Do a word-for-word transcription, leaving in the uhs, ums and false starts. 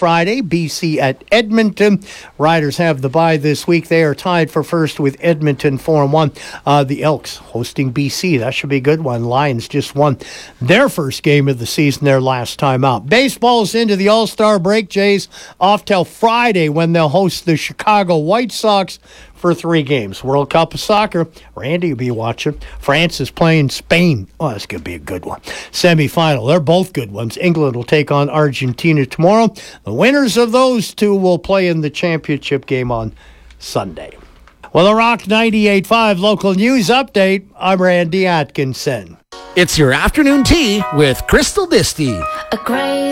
Friday. B C at Edmonton. Riders have the bye this week. They are tied for first with Edmonton four and one. Uh, the Elks hosting B C. That should be a good one. Lions just won their first game of the season their last time out. Baseball's into the All-Star break. Jays off till Friday when they'll host the Chicago White Sox for three games. World Cup of Soccer. Randy will be watching. France is playing Spain. Oh, that's going to be a good one. Semi-final. They're both good ones. England will take on Argentina tomorrow. The winners of those two will play in the championship game on Sunday. Well, the Rock ninety-eight point five local news update. I'm Randy Atkinson. It's your afternoon tea with Crystal Disty. A crazy